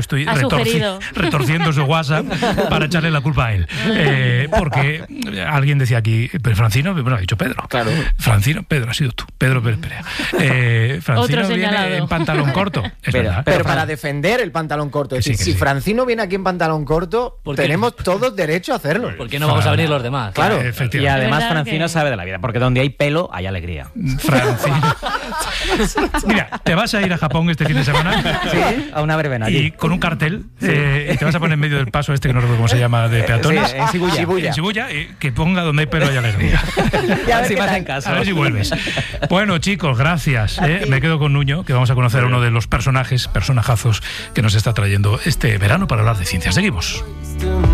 Estoy retorciendo su WhatsApp para echarle la culpa a él. Porque alguien decía aquí, pero Francino, bueno, ha dicho Pedro. Claro. Francino, Pedro, ha sido tú. Pedro Pérez Perea. Francino viene en pantalón corto. Pero para defender el pantalón corto. Es decir, si Francino viene aquí en pantalón corto, tenemos todos derecho a hacerlo. ¿Por qué no vamos a venir los demás? Claro. Y además Francino sabe de la vida, porque donde hay pelo hay alegría. Francino. Mira, te vas a ir a Japón este fin de semana. Sí, a una verbena. Y con un cartel, y te vas a poner en medio del paso este que no recuerdo cómo se llama, de peatones. Sí, en Shibuya. En Shibuya, que ponga donde hay pelo hay alegría. Y a ver si vas en casa. A ver si vuelves. Bueno, chicos, gracias. Me quedo con Nuño, que vamos a conocer a uno de los personajazos que nos está trayendo este verano para hablar de ciencia. Seguimos.